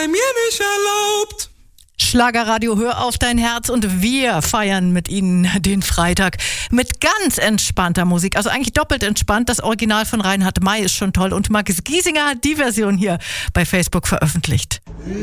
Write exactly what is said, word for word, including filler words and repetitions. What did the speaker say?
Mir nicht erlaubt. Schlagerradio, hör auf dein Herz, und wir feiern mit Ihnen den Freitag mit ganz entspannter Musik, also eigentlich doppelt entspannt. Das Original von Reinhard May ist schon toll und Markus Giesinger hat die Version hier bei Facebook veröffentlicht.